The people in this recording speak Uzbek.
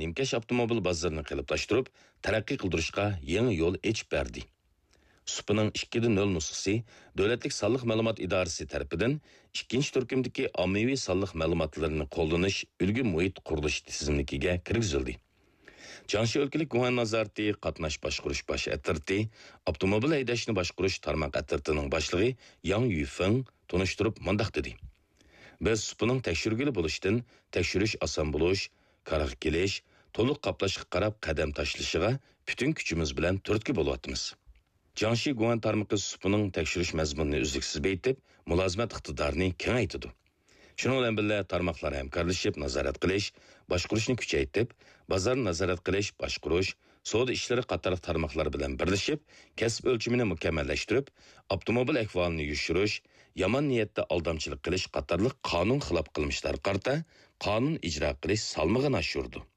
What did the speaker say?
nimkash avtomobil bozorini qiliblaştırıp, taraqqiy qildirishga yangi yo'l ochib berdi. Supining 2.0 nusxasi Davlatlik sonliq ma'lumot idorasi tarafidan 2-turkumdagi ommaviy sonliq ma'lumotlarini qo'llanish ulgu muhit qurilish tizimligiga kirgizildi. Changshi o'lkalik guvan nazorati qatnash boshqarish bosh atirti, avtomobil haydashni boshqarish tarmoq atirtining boshlig'i Yang Yufeng tunishtirib mundaq dedi. Biz supining tekshirgili bo'lishdan tekshirish oson bo'lish, qaror kelish, to'liq qoplashga qarab qadam tashlashiga butun kuchimiz bilan turtki bo'lyapmiz. Changshi guvan tarmoqi supining tekshirish mazmunini uzluksiz beytib, mulozimat iqtidorini kengaytirdi. Şunun bilan birga tarmoqlar hamkorlashib nazorat qilish, boshqarishni kuchaytirib, bozor nazorat qilish, boshqarish, savdo ishlari qator tarmoqlar bilan birlashib, kasb o'lchimini mukammallashtirib, avtomobil ahvolini yushirish, yomon niyatda aldamchilik qilish qatorliq qonun xilof qilmishlar qarta qonun ijro qilish salmog'ini oshirdi.